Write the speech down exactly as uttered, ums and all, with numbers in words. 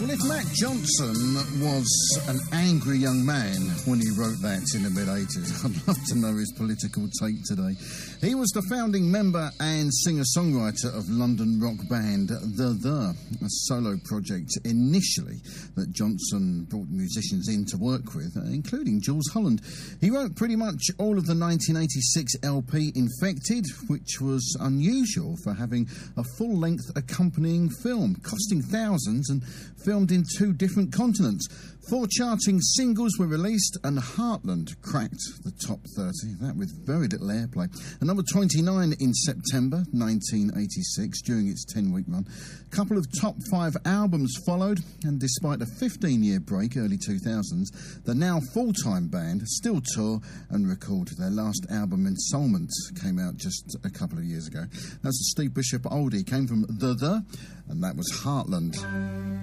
Well, if Matt Johnson was an angry young man when he wrote that in the mid-eighties, I'd love to know his political take today. He was the founding member and singer-songwriter of London rock band The The, a solo project initially that Johnson brought musicians in to work with, including Jools Holland. He wrote pretty much all of the nineteen eighty-six L P Infected, which was unusual for having a full-length accompanying film, costing thousands and filmed in two different continents. Four charting singles were released and Heartland cracked the top thirty, that with very little airplay. A number twenty-nine in September nineteen eighty-six during its ten-week run. A couple of top five albums followed, and despite a fifteen-year break, early two thousands, the now full-time band still tour and record. Their last album, Ensoulment, came out just a couple of years ago. That's a Steve Bishop oldie, came from The The, and that was Heartland.